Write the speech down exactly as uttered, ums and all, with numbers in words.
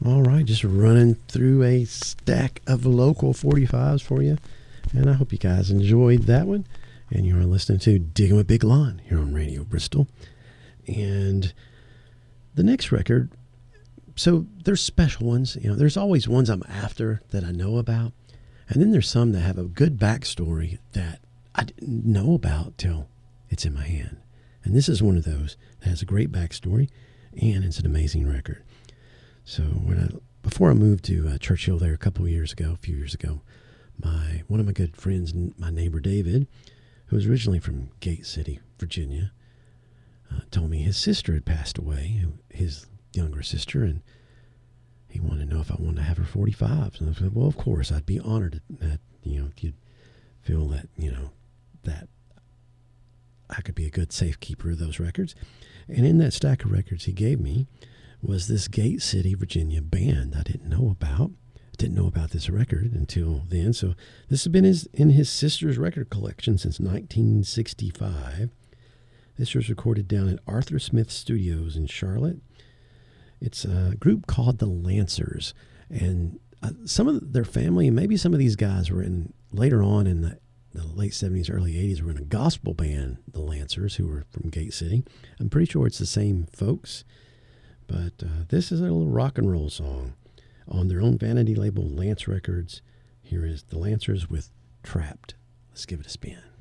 All right, just running through a stack of local forty-fives for you. And I hope you guys enjoyed that one. And you're listening to Digging with Big Lon here on Radio Bristol. And the next record, so there's special ones. You know, there's always ones I'm after that I know about. And then there's some that have a good backstory that I didn't know about till it's in my hand. And this is one of those that has a great backstory, and it's an amazing record. So when I, before I moved to uh, Churchill there a couple of years ago, a few years ago, my one of my good friends, my neighbor David, who was originally from Gate City, Virginia, uh, told me his sister had passed away, his younger sister, and he wanted to know if I wanted to have her forty-fives. And I said, well, of course, I'd be honored that, you know, if you'd feel that, you know, that I could be a good safekeeper of those records. And in that stack of records he gave me was this Gate City, Virginia band I didn't know about. I didn't know about this record until then. So this has been his, in his sister's record collection since nineteen sixty-five. This was recorded down at Arthur Smith Studios in Charlotte. It's a group called the Lancers. And uh, some of their family, and maybe some of these guys were in, later on in the the late seventies, early eighties, were in a gospel band, the Lancers, who were from Gate City. I'm pretty sure it's the same folks. But uh, this is a little rock and roll song on their own vanity label, Lance Records. Here is the Lancers with Trapped. Let's give it a spin.